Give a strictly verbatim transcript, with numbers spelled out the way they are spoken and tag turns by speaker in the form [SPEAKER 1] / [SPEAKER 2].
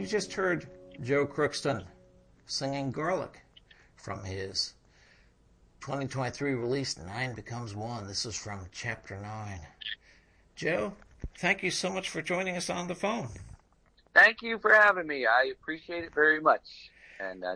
[SPEAKER 1] You just heard Joe Crookston singing Garlic from his twenty twenty-three release, Nine Becomes One. This is from Chapter nine. Joe, thank you so much for joining us on the phone.
[SPEAKER 2] Thank you for having me. I appreciate it very much. And uh,